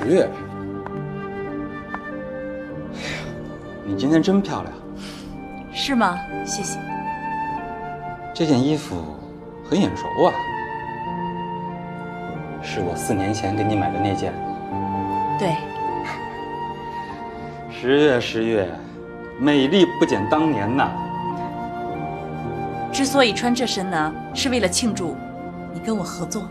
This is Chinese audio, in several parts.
10月。哎呀，你今天真漂亮。 是吗？谢谢。 这件衣服很眼熟啊，是我4年前给你买的那件。 对。 10月，美丽不减当年呐。 之所以穿这身呢，是为了庆祝你跟我合作。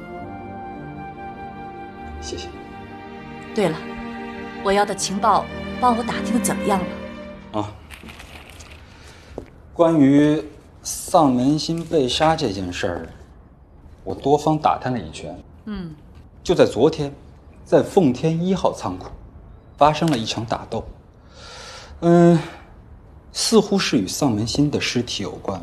谢谢。 对了，我要的情报帮我打听的怎么样了？ 啊，关于丧门星被杀这件事儿，我多方打探了一圈。就在昨天，在奉天1号仓库发生了一场打斗。似乎是与丧门星的尸体有关。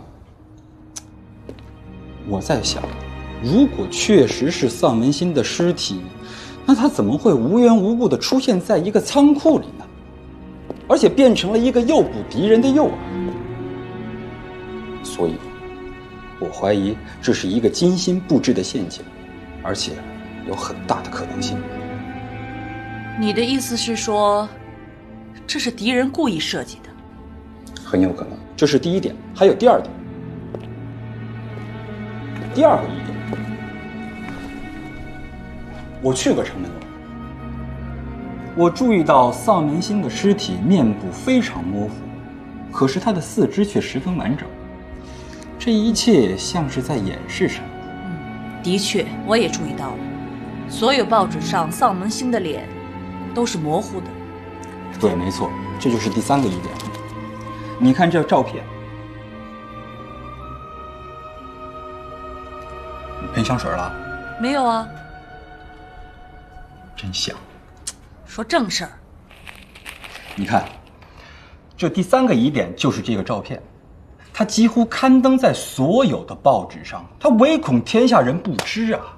我在想，如果确实是丧门星的尸体，那他怎么会无缘无故地出现在一个仓库里呢？而且变成了一个诱捕敌人的诱饵。所以，我怀疑这是一个精心布置的陷阱，而且有很大的可能性。 你的意思是说，这是敌人故意设计的？ 很有可能，这是第一点。还有第二点。第二个疑点，我去过城门楼，我注意到丧门星的尸体面部非常模糊，可是他的4肢却十分完整。这一切像是在掩饰什么。 的确，我也注意到了，所有报纸上丧门星的脸都是模糊的。 对，没错，这就是第3个疑点。你看这照片，你喷香水了？ 没有啊。 真像。 说正事儿。 你看，这第3个疑点就是这个照片，它几乎刊登在所有的报纸上，它唯恐天下人不知啊。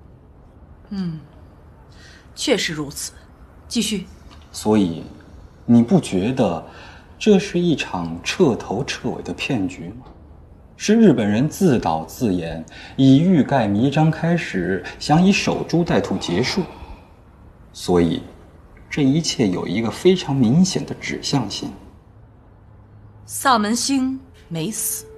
确实如此。继续。 所以，你不觉得这是一场彻头彻尾的骗局吗？是日本人自导自演，以欲盖弥彰开始，想以守株待兔结束。所以，这一切有一个非常明显的指向性。 丧门星没死。